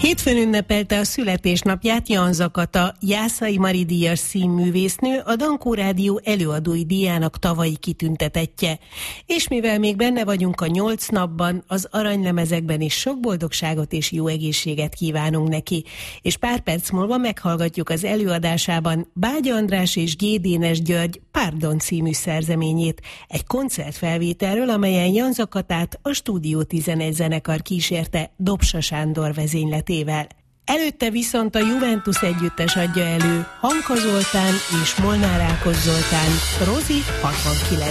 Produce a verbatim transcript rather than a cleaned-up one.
Hétfőn ünnepelte a születésnapját Janza Kata, Jászai Mari díjas színművésznő, a Dankó Rádió előadói díjának tavalyi kitüntetettje. És mivel még benne vagyunk a nyolc napban, az aranylemezekben is sok boldogságot és jó egészséget kívánunk neki. És pár perc múlva meghallgatjuk az előadásában Bágya András és G. Dénes György Pardon című szerzeményét, egy koncertfelvételről, amelyen Janza Katát a Stúdió tizenegy zenekar kísérte Dobsa Sándor vezényletével. Előtte viszont a Juventus együttes adja elő Hanka Zoltán és Molnár Ákos Zoltán Rozi hatvankilenc.